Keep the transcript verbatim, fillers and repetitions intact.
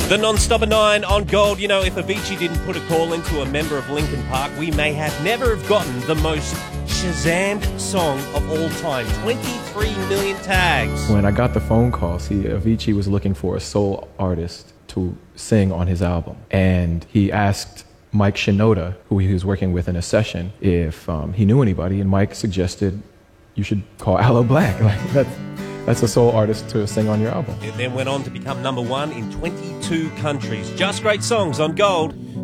The Non-Stopper nine on Gold. You know, if Avicii didn't put a call into a member of Linkin Park, we may have never have gotten the most Shazammed song of all time. twenty-three million tags. When I got the phone call, see, Avicii was looking for a soul artist to sing on his album. And he asked Mike Shinoda, who he was working with in a session, if um, he knew anybody. And Mike suggested, you should call Aloe Blacc. Like, that's, that's a soul artist to sing on your album. It then went on to become number one in twenty-two countries. Just great songs on Gold.